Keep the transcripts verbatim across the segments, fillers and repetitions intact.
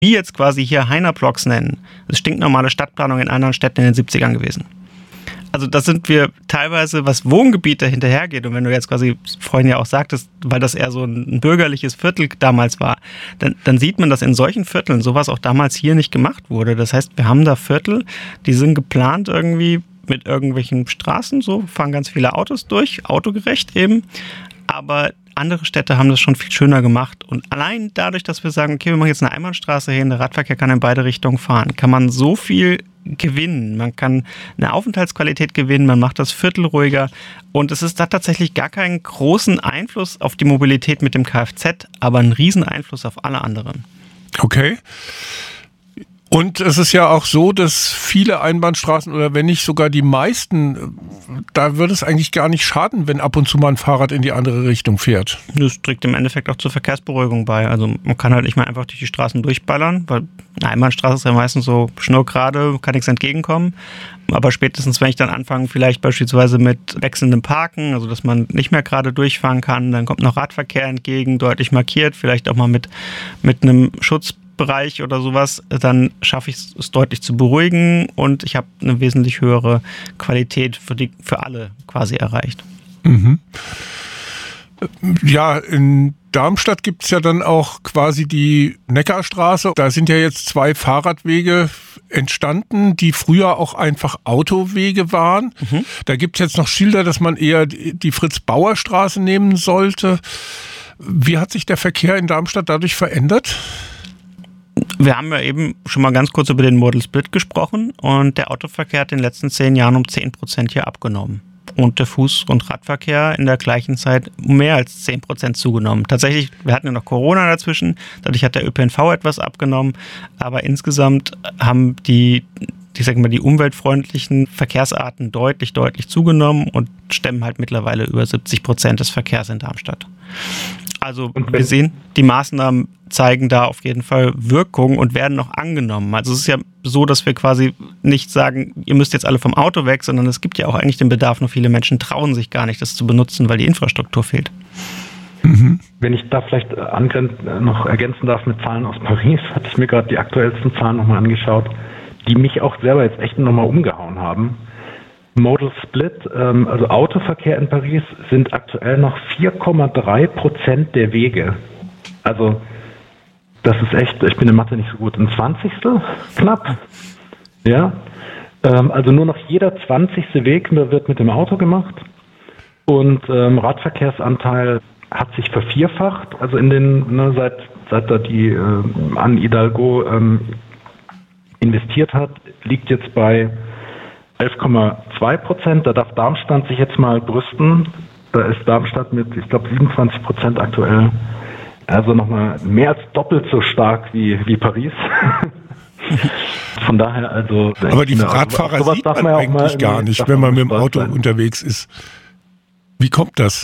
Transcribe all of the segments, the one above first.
wie jetzt quasi hier Heiner-Blocks nennen, das ist stinknormale Stadtplanung in anderen Städten in den siebzigern gewesen. Also das sind wir teilweise, was Wohngebiete hinterhergeht. Und wenn du jetzt quasi vorhin ja auch sagtest, weil das eher so ein bürgerliches Viertel damals war, dann, dann sieht man, dass in solchen Vierteln sowas auch damals hier nicht gemacht wurde. Das heißt, wir haben da Viertel, die sind geplant irgendwie mit irgendwelchen Straßen, so fahren ganz viele Autos durch, autogerecht eben. Aber andere Städte haben das schon viel schöner gemacht. Und allein dadurch, dass wir sagen, okay, wir machen jetzt eine Einbahnstraße hin, der Radverkehr kann in beide Richtungen fahren, kann man so viel gewinnen. Man kann eine Aufenthaltsqualität gewinnen, man macht das Viertel ruhiger. Und es ist da tatsächlich gar keinen großen Einfluss auf die Mobilität mit dem Kfz, aber einen riesen Einfluss auf alle anderen. Okay. Und es ist ja auch so, dass viele Einbahnstraßen oder wenn nicht sogar die meisten, da würde es eigentlich gar nicht schaden, wenn ab und zu mal ein Fahrrad in die andere Richtung fährt. Das trägt im Endeffekt auch zur Verkehrsberuhigung bei. Also man kann halt nicht mehr einfach durch die Straßen durchballern, weil eine Einbahnstraße ist ja meistens so schnurgerade, kann nichts entgegenkommen. Aber spätestens, wenn ich dann anfange, vielleicht beispielsweise mit wechselndem Parken, also dass man nicht mehr gerade durchfahren kann, dann kommt noch Radverkehr entgegen, deutlich markiert, vielleicht auch mal mit, mit einem Schutz Bereich oder sowas, dann schaffe ich es deutlich zu beruhigen und ich habe eine wesentlich höhere Qualität für die für alle quasi erreicht. Mhm. Ja, in Darmstadt gibt es ja dann auch quasi die Neckarstraße. Da sind ja jetzt zwei Fahrradwege entstanden, die früher auch einfach Autowege waren. Mhm. Da gibt es jetzt noch Schilder, dass man eher die Fritz-Bauer-Straße nehmen sollte. Wie hat sich der Verkehr in Darmstadt dadurch verändert? Wir haben ja eben schon mal ganz kurz über den Modal Split gesprochen und der Autoverkehr hat in den letzten zehn Jahren um zehn Prozent hier abgenommen. Und der Fuß- und Radverkehr in der gleichen Zeit um mehr als zehn Prozent zugenommen. Tatsächlich, wir hatten ja noch Corona dazwischen, dadurch hat der Ö P N V etwas abgenommen, aber insgesamt haben die, ich sag mal, die umweltfreundlichen Verkehrsarten deutlich, deutlich zugenommen und stemmen halt mittlerweile über siebzig Prozent des Verkehrs in Darmstadt. Also wir sehen, die Maßnahmen zeigen da auf jeden Fall Wirkung und werden noch angenommen. Also es ist ja so, dass wir quasi nicht sagen, ihr müsst jetzt alle vom Auto weg, sondern es gibt ja auch eigentlich den Bedarf, nur viele Menschen trauen sich gar nicht, das zu benutzen, weil die Infrastruktur fehlt. Mhm. Wenn ich da vielleicht noch ergänzen darf mit Zahlen aus Paris, hatte ich mir gerade die aktuellsten Zahlen nochmal angeschaut, die mich auch selber jetzt echt nochmal umgehauen haben. Modal Split, also Autoverkehr in Paris, sind aktuell noch vier Komma drei Prozent der Wege. Also das ist echt, ich bin in Mathe nicht so gut, ein Zwanzigstel knapp. Ja, also nur noch jeder zwanzigste Weg wird mit dem Auto gemacht und ähm, Radverkehrsanteil hat sich vervierfacht. Also in den ne, seit seit da die äh, Anne Hidalgo ähm, investiert hat, liegt jetzt bei elf Komma zwei Prozent, da darf Darmstadt sich jetzt mal brüsten. Da ist Darmstadt mit, ich glaube, siebenundzwanzig Prozent aktuell. Also nochmal mehr als doppelt so stark wie, wie Paris. Von daher also... Aber die Radfahrer also, sieht man, man eigentlich gar nicht, wenn man mit dem Auto sein. unterwegs ist. Wie kommt das?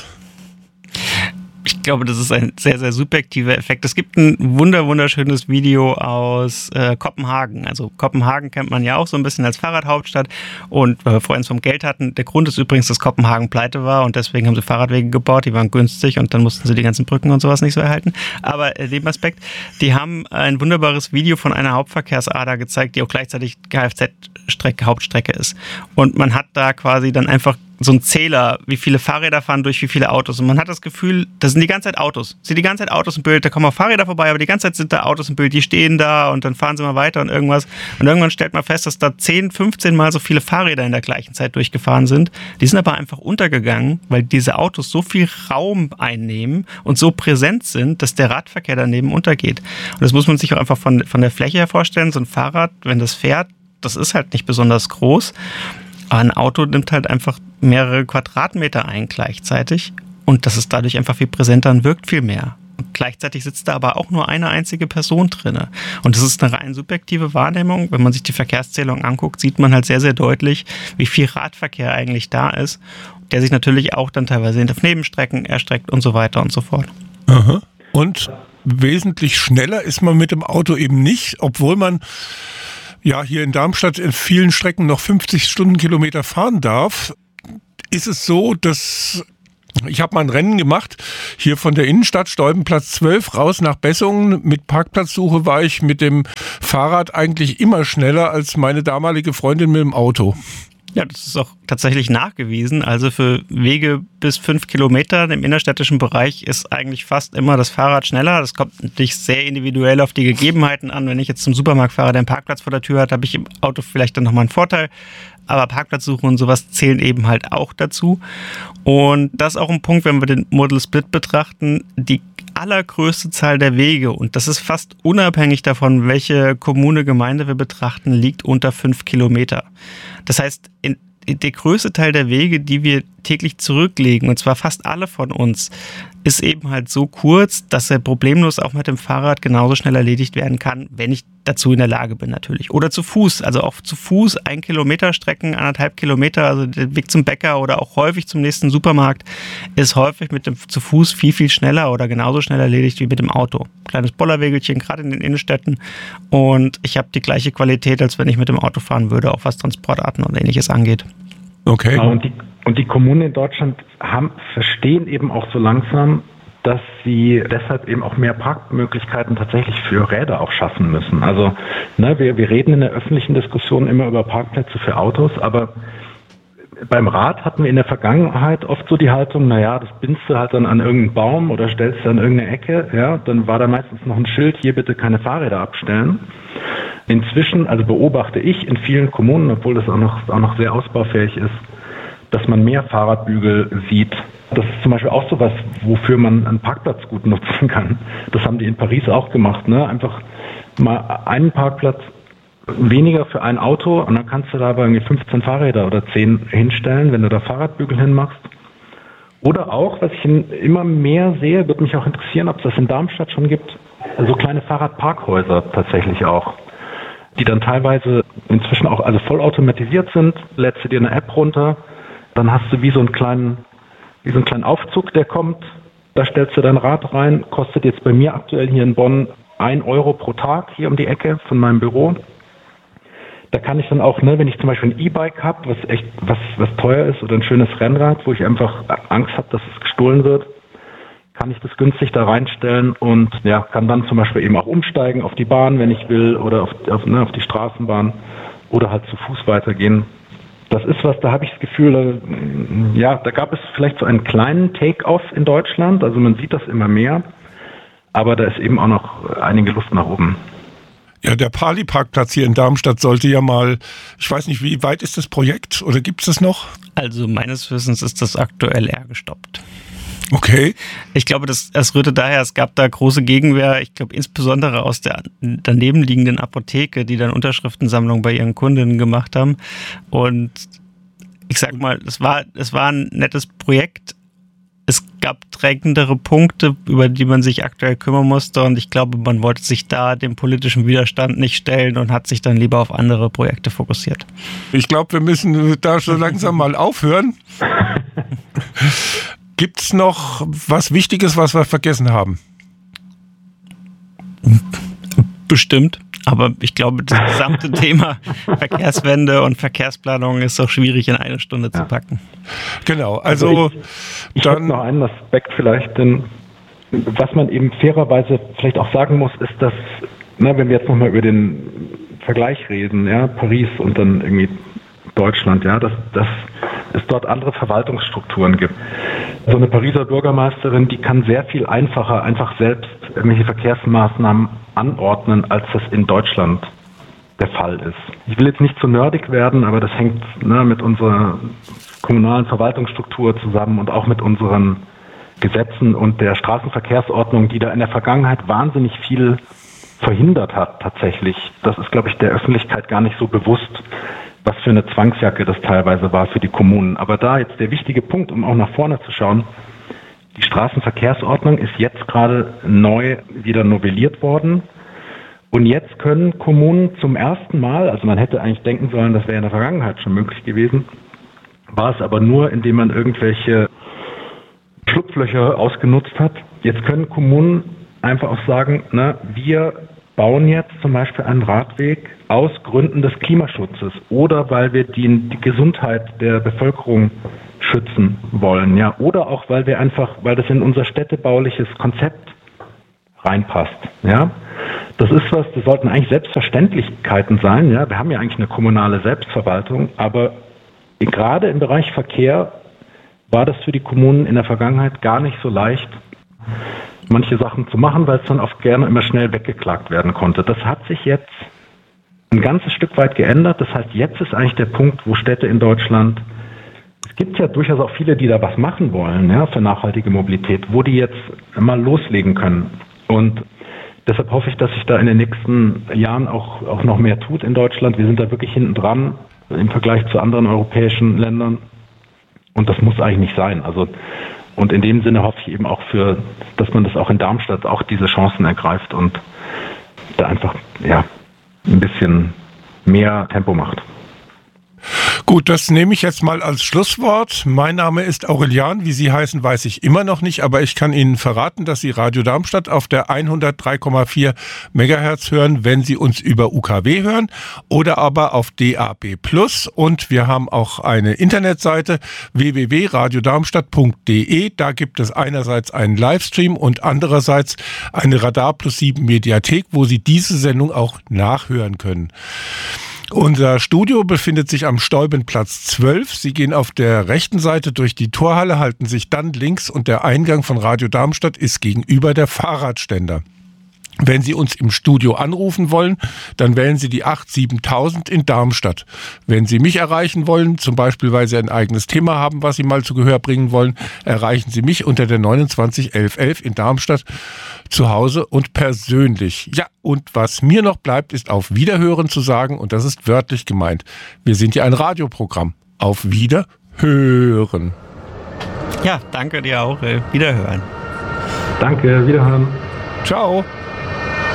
Ich glaube, das ist ein sehr, sehr subjektiver Effekt. Es gibt ein wunder, wunderschönes Video aus äh, Kopenhagen. Also Kopenhagen kennt man ja auch so ein bisschen als Fahrradhauptstadt. Und weil wir vorhin vom Geld hatten, der Grund ist übrigens, dass Kopenhagen pleite war und deswegen haben sie Fahrradwege gebaut, die waren günstig und dann mussten sie die ganzen Brücken und sowas nicht so erhalten. Aber äh, Nebenaspekt, die haben ein wunderbares Video von einer Hauptverkehrsader gezeigt, die auch gleichzeitig Kfz-Strecke, Hauptstrecke ist. Und man hat da quasi dann einfach so ein Zähler, wie viele Fahrräder fahren durch wie viele Autos. Und man hat das Gefühl, das sind die ganze Zeit Autos. Es sind die ganze Zeit Autos im Bild, da kommen auch Fahrräder vorbei, aber die ganze Zeit sind da Autos im Bild, die stehen da und dann fahren sie mal weiter und irgendwas. Und irgendwann stellt man fest, dass da zehn, fünfzehn Mal so viele Fahrräder in der gleichen Zeit durchgefahren sind. Die sind aber einfach untergegangen, weil diese Autos so viel Raum einnehmen und so präsent sind, dass der Radverkehr daneben untergeht. Und das muss man sich auch einfach von, von der Fläche her vorstellen. So ein Fahrrad, wenn das fährt, das ist halt nicht besonders groß. Aber ein Auto nimmt halt einfach mehrere Quadratmeter ein gleichzeitig und das ist dadurch einfach viel präsenter und wirkt viel mehr. Und gleichzeitig sitzt da aber auch nur eine einzige Person drin. Und das ist eine rein subjektive Wahrnehmung. Wenn man sich die Verkehrszählung anguckt, sieht man halt sehr, sehr deutlich, wie viel Radverkehr eigentlich da ist, der sich natürlich auch dann teilweise auf Nebenstrecken erstreckt und so weiter und so fort. Aha. Und wesentlich schneller ist man mit dem Auto eben nicht, obwohl man ja hier in Darmstadt in vielen Strecken noch fünfzig Stundenkilometer fahren darf. Ist es so, dass Ich habe mal ein Rennen gemacht, hier von der Innenstadt, Stolpenplatz zwölf, raus nach Bessungen. Mit Parkplatzsuche war ich mit dem Fahrrad eigentlich immer schneller als meine damalige Freundin mit dem Auto. Ja, das ist auch tatsächlich nachgewiesen. Also für Wege bis fünf Kilometer im innerstädtischen Bereich ist eigentlich fast immer das Fahrrad schneller. Das kommt natürlich sehr individuell auf die Gegebenheiten an. Wenn ich jetzt zum Supermarkt fahre, der einen Parkplatz vor der Tür hat, habe ich im Auto vielleicht dann nochmal einen Vorteil. Aber Parkplatzsuche und sowas zählen eben halt auch dazu. Und das ist auch ein Punkt, wenn wir den Modal Split betrachten, die allergrößte Zahl der Wege, und das ist fast unabhängig davon, welche Kommune, Gemeinde wir betrachten, liegt unter fünf Kilometer. Das heißt, in, in der größte Teil der Wege, die wir täglich zurücklegen, und zwar fast alle von uns, ist eben halt so kurz, dass er problemlos auch mit dem Fahrrad genauso schnell erledigt werden kann, wenn ich dazu in der Lage bin natürlich. Oder zu Fuß, also auch zu Fuß ein Kilometer Strecken, anderthalb Kilometer, also der Weg zum Bäcker oder auch häufig zum nächsten Supermarkt, ist häufig mit dem zu Fuß viel, viel schneller oder genauso schnell erledigt wie mit dem Auto. Kleines Bollerwägelchen, gerade in den Innenstädten, und ich habe die gleiche Qualität, als wenn ich mit dem Auto fahren würde, auch was Transportarten und Ähnliches angeht. Okay. Und die, und die Kommunen in Deutschland haben, verstehen eben auch so langsam, dass sie deshalb eben auch mehr Parkmöglichkeiten tatsächlich für Räder auch schaffen müssen. Also ne, wir, wir reden in der öffentlichen Diskussion immer über Parkplätze für Autos, aber beim Rad hatten wir in der Vergangenheit oft so die Haltung, naja, das bindst du halt dann an irgendeinen Baum oder stellst du an irgendeine Ecke, ja, dann war da meistens noch ein Schild, hier bitte keine Fahrräder abstellen. Inzwischen, also beobachte ich in vielen Kommunen, obwohl das auch noch, auch noch sehr ausbaufähig ist, dass man mehr Fahrradbügel sieht. Das ist zum Beispiel auch so was, wofür man einen Parkplatz gut nutzen kann. Das haben die in Paris auch gemacht, ne? Einfach mal einen Parkplatz weniger für ein Auto und dann kannst du da aber irgendwie fünfzehn Fahrräder oder zehn hinstellen, wenn du da Fahrradbügel hinmachst. Oder auch, was ich immer mehr sehe, würde mich auch interessieren, ob es das in Darmstadt schon gibt, so kleine Fahrradparkhäuser tatsächlich auch, die dann teilweise inzwischen auch also vollautomatisiert sind. Lädst du dir eine App runter, dann hast du wie so einen kleinen, wie so einen kleinen Aufzug, der kommt. Da stellst du dein Rad rein, kostet jetzt bei mir aktuell hier in Bonn ein Euro pro Tag hier um die Ecke von meinem Büro. Da kann ich dann auch, ne, wenn ich zum Beispiel ein E-Bike habe, was echt was, was teuer ist, oder ein schönes Rennrad, wo ich einfach Angst habe, dass es gestohlen wird, kann ich das günstig da reinstellen und ja, kann dann zum Beispiel eben auch umsteigen auf die Bahn, wenn ich will, oder auf, auf, ne, auf die Straßenbahn oder halt zu Fuß weitergehen. Das ist was, da habe ich das Gefühl, da, ja, da gab es vielleicht so einen kleinen Take-off in Deutschland, also man sieht das immer mehr, aber da ist eben auch noch einige Luft nach oben. Ja, der Pali-Parkplatz hier in Darmstadt sollte ja mal, ich weiß nicht, wie weit ist das Projekt oder gibt es das noch? Also meines Wissens ist das aktuell eher gestoppt. Okay. Ich glaube, das, das rührte daher, es gab da große Gegenwehr, ich glaube insbesondere aus der daneben liegenden Apotheke, die dann Unterschriftensammlungen bei ihren Kundinnen gemacht haben. Und ich sag mal, es war, es war ein nettes Projekt. Es gab drängendere Punkte, über die man sich aktuell kümmern musste, und ich glaube, man wollte sich da dem politischen Widerstand nicht stellen und hat sich dann lieber auf andere Projekte fokussiert. Ich glaube, wir müssen da schon langsam mal aufhören. Gibt es noch was Wichtiges, was wir vergessen haben? Bestimmt. Aber ich glaube, das gesamte Thema Verkehrswende und Verkehrsplanung ist auch schwierig in eine Stunde ja. zu packen. Genau, also, also ich, ich dann noch einen Aspekt vielleicht, denn was man eben fairerweise vielleicht auch sagen muss, ist, dass, na, wenn wir jetzt nochmal über den Vergleich reden, ja, Paris und dann irgendwie Deutschland, ja, dass, dass es dort andere Verwaltungsstrukturen gibt. So eine Pariser Bürgermeisterin, die kann sehr viel einfacher einfach selbst irgendwelche Verkehrsmaßnahmen anordnen, als das in Deutschland der Fall ist. Ich will jetzt nicht zu nerdig werden, aber das hängt ne, mit unserer kommunalen Verwaltungsstruktur zusammen und auch mit unseren Gesetzen und der Straßenverkehrsordnung, die da in der Vergangenheit wahnsinnig viel verhindert hat tatsächlich. Das ist, glaube ich, der Öffentlichkeit gar nicht so bewusst, was für eine Zwangsjacke das teilweise war für die Kommunen. Aber da jetzt der wichtige Punkt, um auch nach vorne zu schauen, die Straßenverkehrsordnung ist jetzt gerade neu wieder novelliert worden. Und jetzt können Kommunen zum ersten Mal, also man hätte eigentlich denken sollen, das wäre in der Vergangenheit schon möglich gewesen, war es aber nur, indem man irgendwelche Schlupflöcher ausgenutzt hat. Jetzt können Kommunen einfach auch sagen, na, wir bauen jetzt zum Beispiel einen Radweg aus Gründen des Klimaschutzes oder weil wir die, die Gesundheit der Bevölkerung schützen wollen, ja, oder auch weil wir einfach, weil das in unser städtebauliches Konzept reinpasst, ja. Das ist was, das sollten eigentlich Selbstverständlichkeiten sein, ja. Wir haben ja eigentlich eine kommunale Selbstverwaltung, aber gerade im Bereich Verkehr war das für die Kommunen in der Vergangenheit gar nicht so leicht, manche Sachen zu machen, weil es dann oft gerne immer schnell weggeklagt werden konnte. Das hat sich jetzt ein ganzes Stück weit geändert. Das heißt, jetzt ist eigentlich der Punkt, wo Städte in Deutschland, es gibt ja durchaus auch viele, die da was machen wollen, ja, für nachhaltige Mobilität, wo die jetzt mal loslegen können. Und deshalb hoffe ich, dass sich da in den nächsten Jahren auch, auch noch mehr tut in Deutschland. Wir sind da wirklich hinten dran im Vergleich zu anderen europäischen Ländern. Und das muss eigentlich nicht sein. Also, und in dem Sinne hoffe ich eben auch für, dass man das auch in Darmstadt auch diese Chancen ergreift und da einfach, ja, ein bisschen mehr Tempo macht. Gut, das nehme ich jetzt mal als Schlusswort. Mein Name ist Aurelian. Wie Sie heißen, weiß ich immer noch nicht, aber ich kann Ihnen verraten, dass Sie Radio Darmstadt auf der hundertdrei Komma vier Megahertz hören, wenn Sie uns über U K W hören oder aber auf D A B Plus. Und wir haben auch eine Internetseite w w w punkt radio darmstadt punkt d e. Da gibt es einerseits einen Livestream und andererseits eine Radar Plus sieben Mediathek, wo Sie diese Sendung auch nachhören können. Unser Studio befindet sich am Steubenplatz zwölf. Sie gehen auf der rechten Seite durch die Torhalle, halten sich dann links und der Eingang von Radio Darmstadt ist gegenüber der Fahrradständer. Wenn Sie uns im Studio anrufen wollen, dann wählen Sie die acht siebentausend in Darmstadt. Wenn Sie mich erreichen wollen, zum Beispiel weil Sie ein eigenes Thema haben, was Sie mal zu Gehör bringen wollen, erreichen Sie mich unter der neunundzwanzig elf elf in Darmstadt zu Hause und persönlich. Ja, und was mir noch bleibt, ist auf Wiederhören zu sagen und das ist wörtlich gemeint. Wir sind ja ein Radioprogramm. Auf Wiederhören. Ja, danke dir auch. Wiederhören. Danke, Wiederhören. Ciao.